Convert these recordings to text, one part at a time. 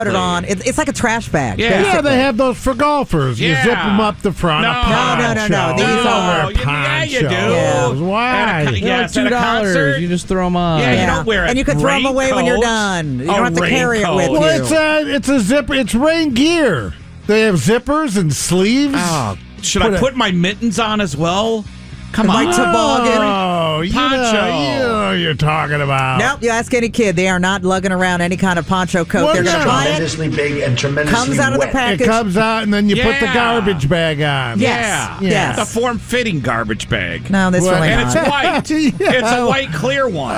Put it on. It's like a trash bag. Yeah, they have those for golfers. You zip them up the front. No. These are yeah, you do. Yeah. Why? Like $2. You just throw them on. Yeah, you don't wear it. And you can throw them away when you're done. You don't have to carry it with you. Well, it's a zipper. It's rain gear. They have zippers and sleeves. Oh, should I put my mittens on as well? Come on. My toboggan. Oh, you know what you're talking about. Nope, you ask any kid, they are not lugging around any kind of poncho coat. Well, they're going to buy it. Tremendously big and tremendously Comes out of the wet. package. It comes out, and then you put the garbage bag on. Yes. The form-fitting garbage bag. No, that's really and not. it's white. It's a white, clear one.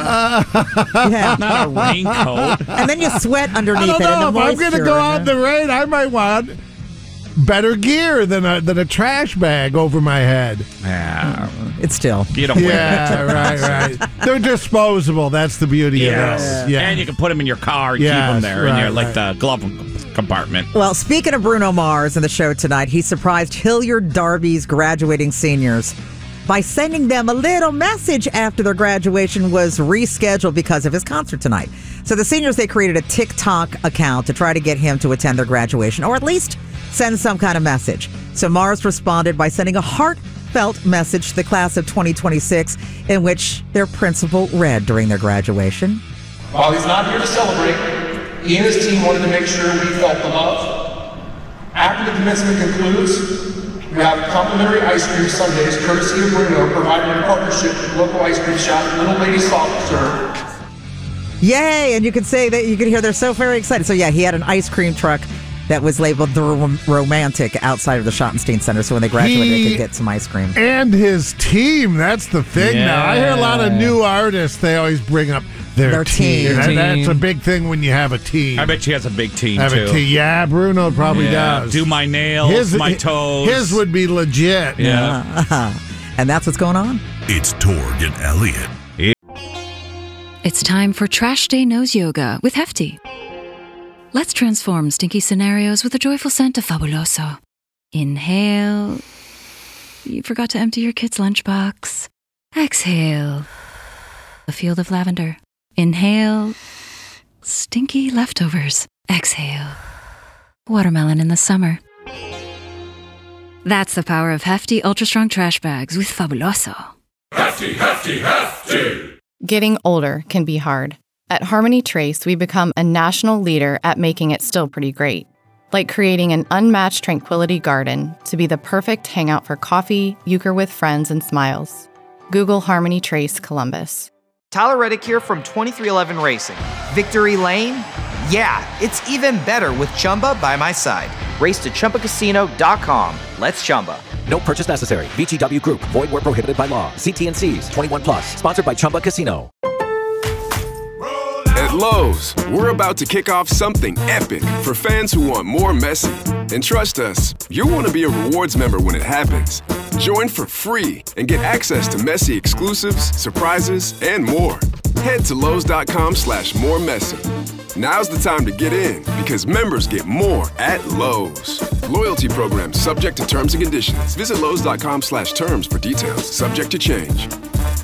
Not a raincoat. And then you sweat underneath I it. don't know. And If I'm going to go out in the rain, I might want better gear than a trash bag over my head. Yeah. It's still. You don't wear right. They're disposable. That's the beauty of those. Yeah. And you can put them in your car and keep them there in your the glove compartment. Well, speaking of Bruno Mars in the show tonight, he surprised Hilliard Darby's graduating seniors by sending them a little message after their graduation was rescheduled because of his concert tonight. So the seniors, they created a TikTok account to try to get him to attend their graduation, or at least send some kind of message. So Mars responded by sending a heartfelt message to the class of 2026 in which their principal read during their graduation. While he's not here to celebrate, he and his team wanted to make sure we felt the love. After the commencement concludes, we have complimentary ice cream sundaes courtesy of Bruno, provided in partnership with local ice cream shop Little Lady Soft Serve. Yay! And you can say that you can hear they're so very excited. So yeah, he had an ice cream truck that was labeled the Romantic outside of the Schottenstein Center. So when they graduated, they could get some ice cream. And his team. That's the thing now. I hear a lot of new artists, they always bring up their team. That's a big thing when you have a team. I bet she has a big team, too. Yeah, Bruno probably does. Do my nails, my toes. His would be legit. Yeah. And that's what's going on. It's Torg and Elliot. It's time for Trash Day Nose Yoga with Hefty. Let's transform stinky scenarios with a joyful scent of Fabuloso. Inhale. You forgot to empty your kid's lunchbox. Exhale. A field of lavender. Inhale. Stinky leftovers. Exhale. Watermelon in the summer. That's the power of Hefty Ultra Strong Trash Bags with Fabuloso. Hefty, Hefty, Hefty! Getting older can be hard. At Harmony Trace, we become a national leader at making it still pretty great. Like creating an unmatched tranquility garden to be the perfect hangout for coffee, euchre with friends, and smiles. Google Harmony Trace Columbus. Tyler Reddick here from 2311 Racing. Victory Lane? Yeah, it's even better with Chumba by my side. Race to ChumbaCasino.com. Let's Chumba. No purchase necessary. VGW Group. Void where prohibited by law. See T&Cs. 21 plus. Sponsored by Chumba Casino. At Lowe's, we're about to kick off something epic for fans who want more Messi. And trust us, you'll want to be a rewards member when it happens. Join for free and get access to Messi exclusives, surprises, and more. Head to Lowe's.com/moremessy. Now's the time to get in because members get more at Lowe's. Loyalty program subject to terms and conditions. Visit Lowe's.com/terms for details. Subject to change.